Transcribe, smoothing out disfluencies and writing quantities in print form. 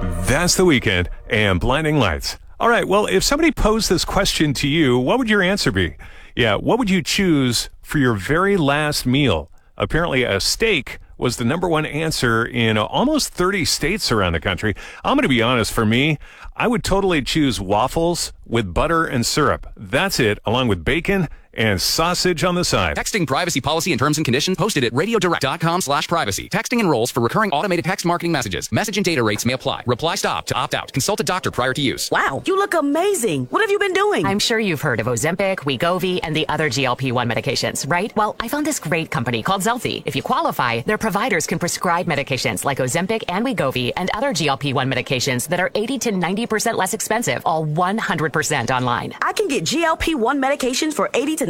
That's The Weeknd and Blinding Lights. All right, well, if somebody posed this question to you, what would your answer be? Yeah, what would you choose for your very last meal? Apparently, a steak was the number one answer in almost 30 states around the country. I'm going to be honest, for me, I would totally choose waffles with butter and syrup. That's it, along with bacon and sausage on the side. Texting privacy policy and terms and conditions posted at radiodirect.com/privacy. Texting enrolls for recurring automated text marketing messages. Message and data rates may apply. Reply stop to opt out. Consult a doctor prior to use. Wow, you look amazing. What have you been doing? I'm sure you've heard of Ozempic, Wegovy, and the other GLP-1 medications, right? Well, I found this great company called Zelfie. If you qualify, their providers can prescribe medications like Ozempic and Wegovy and other GLP-1 medications that are 80 to 90% less expensive, all 100% online. I can get GLP-1 medications for 80 to